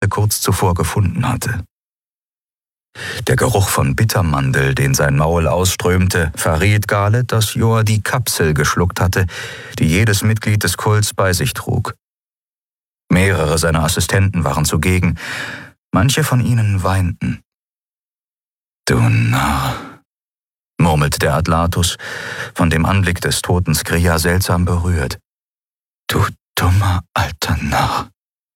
kurz zuvor gefunden hatte. Der Geruch von Bittermandel, den sein Maul ausströmte, verriet Garlet, dass Yor die Kapsel geschluckt hatte, die jedes Mitglied des Kults bei sich trug. Mehrere seiner Assistenten waren zugegen, manche von ihnen weinten. »Du Narr«, murmelte der Atlatus, von dem Anblick des toten Skria seltsam berührt. »Du dummer alter Narr.«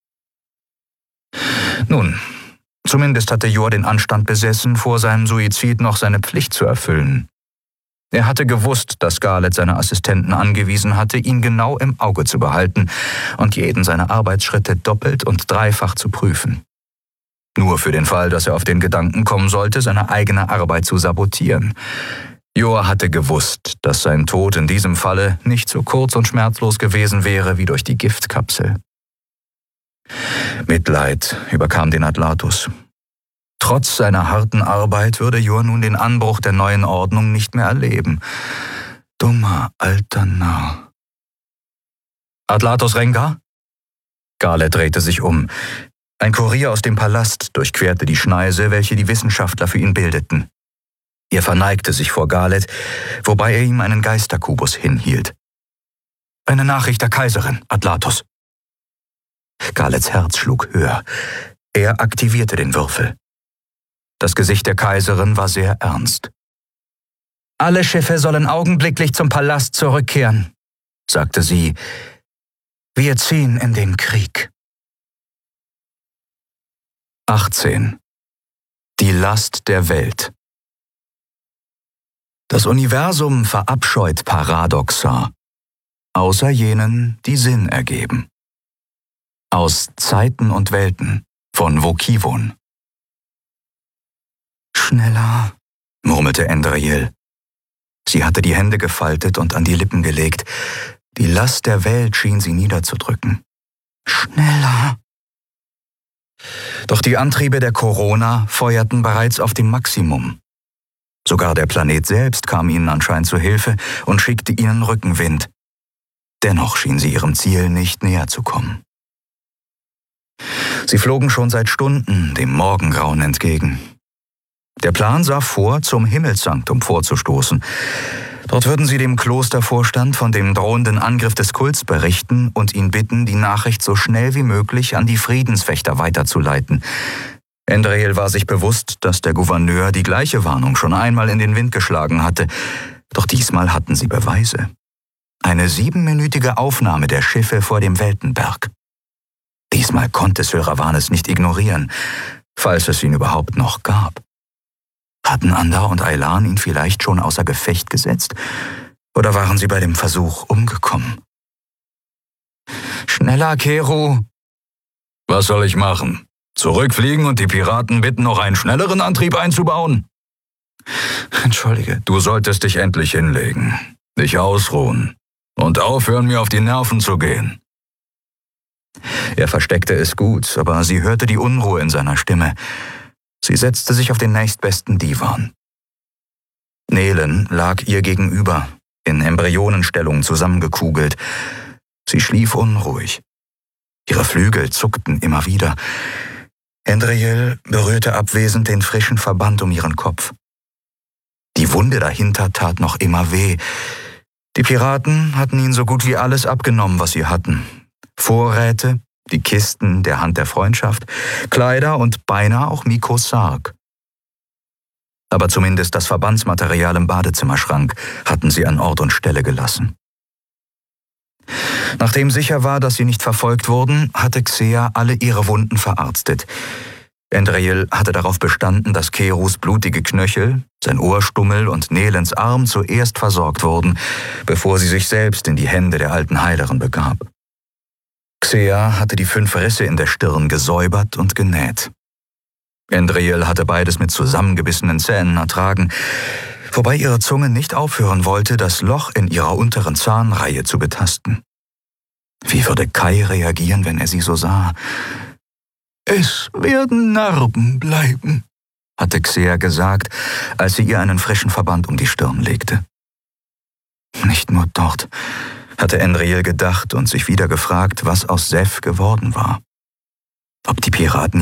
Nun, zumindest hatte Yor den Anstand besessen, vor seinem Suizid noch seine Pflicht zu erfüllen. Er hatte gewusst, dass Garlet seine Assistenten angewiesen hatte, ihn genau im Auge zu behalten und jeden seiner Arbeitsschritte doppelt und dreifach zu prüfen. Nur für den Fall, dass er auf den Gedanken kommen sollte, seine eigene Arbeit zu sabotieren. Yor hatte gewusst, dass sein Tod in diesem Falle nicht so kurz und schmerzlos gewesen wäre wie durch die Giftkapsel. Mitleid überkam den Atlatus. Trotz seiner harten Arbeit würde Yor nun den Anbruch der neuen Ordnung nicht mehr erleben. Dummer alter Narr. »Atlatus Rengar?« Garlet drehte sich um. Ein Kurier aus dem Palast durchquerte die Schneise, welche die Wissenschaftler für ihn bildeten. Er verneigte sich vor Garlet, wobei er ihm einen Geisterkubus hinhielt. »Eine Nachricht der Kaiserin, Atlatus.« Garlets Herz schlug höher. Er aktivierte den Würfel. Das Gesicht der Kaiserin war sehr ernst. »Alle Schiffe sollen augenblicklich zum Palast zurückkehren«, sagte sie. »Wir ziehen in den Krieg.« 18. Die Last der Welt. Das Universum verabscheut Paradoxa, außer jenen, die Sinn ergeben. Aus Zeiten und Welten von Vokivon. »Schneller«, murmelte Endriel. Sie hatte die Hände gefaltet und an die Lippen gelegt. Die Last der Welt schien sie niederzudrücken. »Schneller!« Doch die Antriebe der Corona feuerten bereits auf dem Maximum. Sogar der Planet selbst kam ihnen anscheinend zu Hilfe und schickte ihnen Rückenwind. Dennoch schien sie ihrem Ziel nicht näher zu kommen. Sie flogen schon seit Stunden dem Morgengrauen entgegen. Der Plan sah vor, zum Himmelssanktum vorzustoßen. Dort würden sie dem Klostervorstand von dem drohenden Angriff des Kults berichten und ihn bitten, die Nachricht so schnell wie möglich an die Friedenswächter weiterzuleiten. Endriel war sich bewusst, dass der Gouverneur die gleiche Warnung schon einmal in den Wind geschlagen hatte. Doch diesmal hatten sie Beweise. Eine 7-minütige Aufnahme der Schiffe vor dem Weltenberg. Diesmal konnte Syl Ravanes nicht ignorieren, falls es ihn überhaupt noch gab. Hatten Andar und Aylan ihn vielleicht schon außer Gefecht gesetzt? Oder waren sie bei dem Versuch umgekommen? »Schneller, Keru!« »Was soll ich machen? Zurückfliegen und die Piraten bitten, noch einen schnelleren Antrieb einzubauen?« »Entschuldige.« »Du solltest dich endlich hinlegen, dich ausruhen und aufhören, mir auf die Nerven zu gehen.« Er versteckte es gut, aber sie hörte die Unruhe in seiner Stimme. Sie setzte sich auf den nächstbesten Divan. Nelen lag ihr gegenüber, in Embryonenstellung zusammengekugelt. Sie schlief unruhig. Ihre Flügel zuckten immer wieder. Endriel berührte abwesend den frischen Verband um ihren Kopf. Die Wunde dahinter tat noch immer weh. Die Piraten hatten ihnen so gut wie alles abgenommen, was sie hatten. Vorräte, die Kisten der Hand der Freundschaft, Kleider und beinahe auch Mikos Sarg. Aber zumindest das Verbandsmaterial im Badezimmerschrank hatten sie an Ort und Stelle gelassen. Nachdem sicher war, dass sie nicht verfolgt wurden, hatte Xea alle ihre Wunden verarztet. Endriel hatte darauf bestanden, dass Kerus blutige Knöchel, sein Ohrstummel und Nelens Arm zuerst versorgt wurden, bevor sie sich selbst in die Hände der alten Heilerin begab. Xea hatte die 5 Risse in der Stirn gesäubert und genäht. Endriel hatte beides mit zusammengebissenen Zähnen ertragen, wobei ihre Zunge nicht aufhören wollte, das Loch in ihrer unteren Zahnreihe zu betasten. Wie würde Kai reagieren, wenn er sie so sah? »Es werden Narben bleiben«, hatte Xea gesagt, als sie ihr einen frischen Verband um die Stirn legte. Nicht nur dort, hatte Endriel gedacht und sich wieder gefragt, was aus Seth geworden war. Ob die Piraten